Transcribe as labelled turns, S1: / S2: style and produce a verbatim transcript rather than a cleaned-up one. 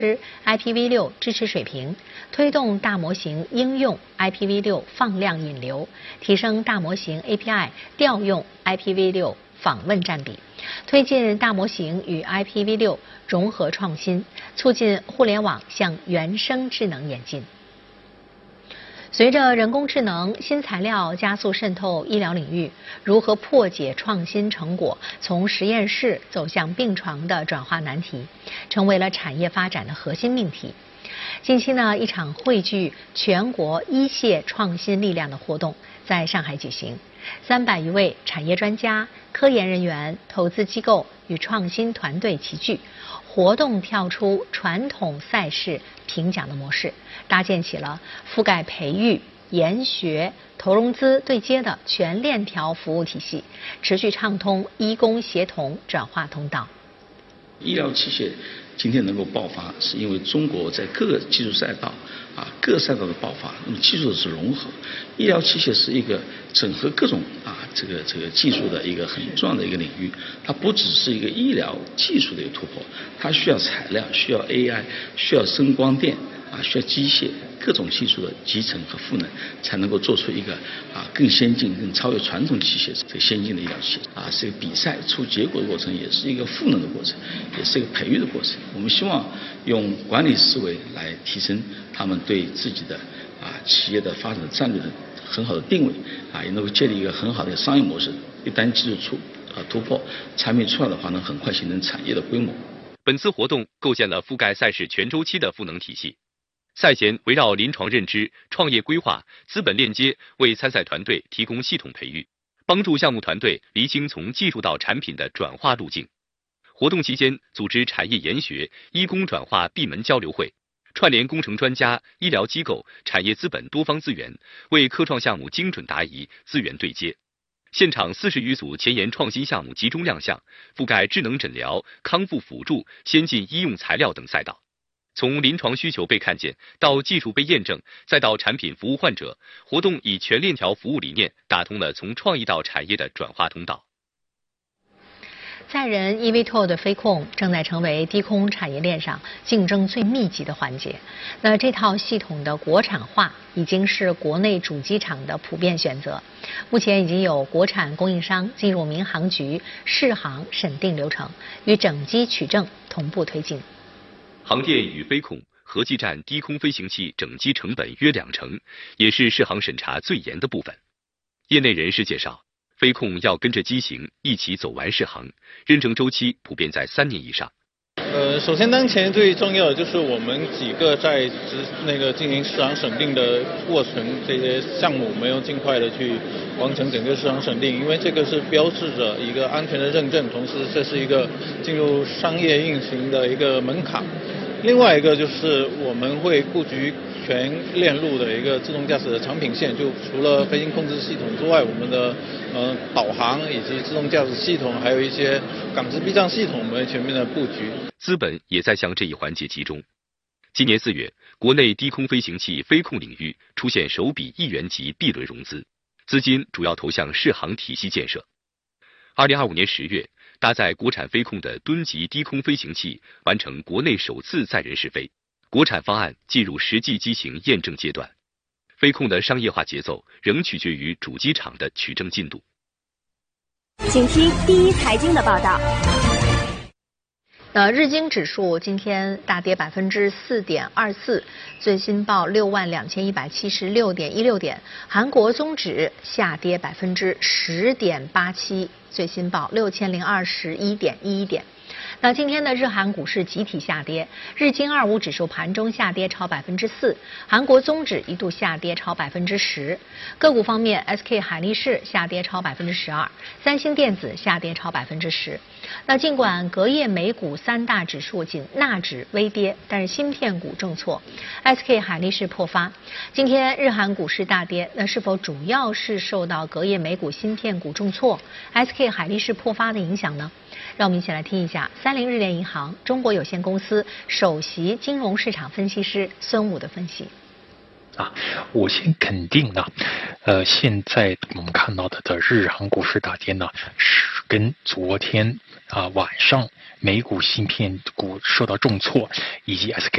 S1: I P v 六支持水平，推动大模型应用 I P v 六放量引流，提升大模型 A P I 调用 I P v 六访问占比，推进大模型与 I P v 六融合创新，促进互联网向原生智能演进。随着人工智能、新材料加速渗透医疗领域，如何破解创新成果从实验室走向病床的转化难题，成为了产业发展的核心命题。近期呢，一场汇聚全国医械创新力量的活动在上海举行，三百余位产业专家、科研人员、投资机构与创新团队齐聚。活动跳出传统赛事评奖的模式，搭建起了覆盖培育、研学、投融资对接的全链条服务体系，持续畅通医工协同转化通道。
S2: 医疗器械今天能够爆发，是因为中国在各个技术赛道啊，各赛道的爆发，那么技术是融合。医疗器械是一个整合各种啊这个这个技术的一个很重要的一个领域，它不只是一个医疗技术的一个突破，它需要材料，需要 A I， 需要声光电啊，需要机械，各种技术的集成和赋能，才能够做出一个啊更先进、更超越传统机械这个先进的医疗器械啊。是一个比赛出结果的过程，也是一个赋能的过程，也是一个培育的过程。我们希望用管理思维来提升他们对自己的啊企业的发展战略的很好的定位啊，也能够建立一个很好的商业模式。一旦技术出啊突破，产品出来的话呢，很快形成产业的规模。
S3: 本次活动构建了覆盖赛事全周期的赋能体系。赛前围绕临床认知、创业规划、资本链接，为参赛团队提供系统培育，帮助项目团队厘清从技术到产品的转化路径。活动期间，组织产业研学、医工转化闭门交流会，串联工程专家、医疗机构、产业资本多方资源，为科创项目精准答疑、资源对接。现场四十余组前沿创新项目集中亮相，覆盖智能诊疗、康复辅助、先进医用材料等赛道。从临床需求被看见，到技术被验证，再到产品服务患者，活动以全链条服务理念打通了从创意到产业的转化通道。
S1: 载人 E V T O L 的飞控正在成为低空产业链上竞争最密集的环节。那这套系统的国产化已经是国内主机厂的普遍选择。目前已经有国产供应商进入民航局试航审定流程，与整机取证同步推进。
S3: 航电与飞控合计占低空飞行器整机成本约两成，也是试航审查最严的部分。业内人士介绍，飞控要跟着机型一起走完试航，认证周期普遍在三年以上。
S4: 呃，首先当前最重要的就是我们几个在执那个进行试航审定的过程，这些项目我们要尽快的去完成整个试航审定，因为这个是标志着一个安全的认证，同时这是一个进入商业运行的一个门槛。另外一个就是我们会布局全链路的一个自动驾驶的产品线，就除了飞行控制系统之外，我们的呃导航以及自动驾驶系统，还有一些感知避障系统，我们全面的布局。
S3: 资本也在向这一环节集中。今年四月，国内低空飞行器飞控领域出现首笔亿元级 B 轮融资，资金主要投向试航体系建设。二零二五年十月，搭载国产飞控的吨级低空飞行器完成国内首次载人试飞，国产方案进入实际机型验证阶段。飞控的商业化节奏仍取决于主机厂的取证进度。
S5: 请听第一财经的报道。
S1: 呃，日经指数今天大跌百分之四点二四，最新报六万两千一百七十六点一六点。韩国综指下跌百分之十点八七，最新报六千零二十一点一一点。那今天的日韩股市集体下跌，日经二五指数盘中下跌超百分之四，韩国综指一度下跌超百分之十。个股方面 ，S K 海力士下跌超百分之十二，三星电子下跌超百分之十。那尽管隔夜美股三大指数仅纳指微跌，但是芯片股重挫 ，S K 海力士破发。今天日韩股市大跌，那是否主要是受到隔夜美股芯片股重挫 ，S K 海力士破发的影响呢？让我们一起来听一下三菱日联银行中国有限公司首席金融市场分析师孙武的分析。
S6: 啊，我先肯定呢，呃，现在我们看到的的日韩股市大跌呢，是跟昨天啊、呃、晚上美股芯片股受到重挫，以及 S K